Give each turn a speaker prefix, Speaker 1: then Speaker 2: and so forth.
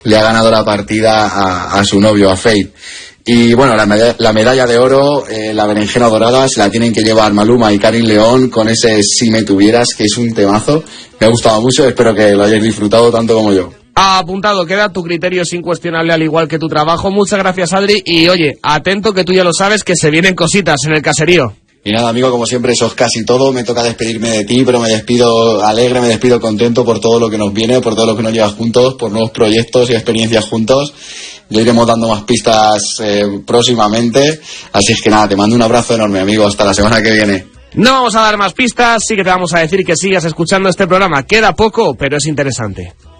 Speaker 1: le ha ganado la partida a su novio, a Fate. Y bueno, la medalla de oro, la berenjena dorada, se la tienen que llevar Maluma y Karin León con ese Si me tuvieras, que es un temazo. Me ha gustado mucho, espero que lo hayáis disfrutado tanto como yo.
Speaker 2: Apuntado, queda, tu criterio es incuestionable al igual que tu trabajo. Muchas gracias, Adri, y oye, atento que tú ya lo sabes que se vienen cositas en el caserío.
Speaker 1: Y nada, amigo, como siempre, eso es casi todo. Me toca despedirme de ti, pero me despido alegre, me despido contento por todo lo que nos viene, por todo lo que nos lleva juntos, por nuevos proyectos y experiencias juntos. Ya iremos dando más pistas próximamente. Así es que nada, te mando un abrazo enorme, amigo. Hasta la semana que viene.
Speaker 2: No vamos a dar más pistas, sí que te vamos a decir que sigas escuchando este programa. Queda poco, pero es interesante.